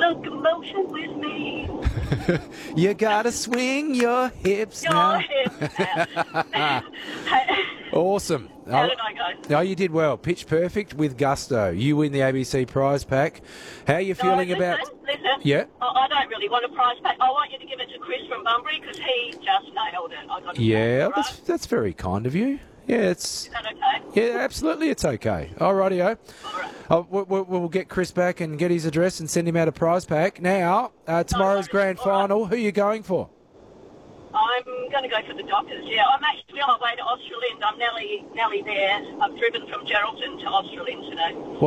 locomotion with me. You gotta swing your hips Your now. hips out. Awesome. How did I go? Oh, you did well. Pitch perfect with gusto. You win the ABC prize pack. How are you feeling about... Listen. Yeah? I don't really want a prize pack. I want you to give it to Chris from Bunbury because he just nailed it. I got to say, right? That's very kind of you. Yeah, Is that okay? Yeah, absolutely, it's okay. All rightio. All right. We'll get Chris back and get his address and send him out a prize pack. Now, tomorrow's grand final. Who are you going for? I'm going to go for the Dockers, yeah. I'm actually on my way to Australind. I'm nearly there. I've driven from Geraldton to Australind today.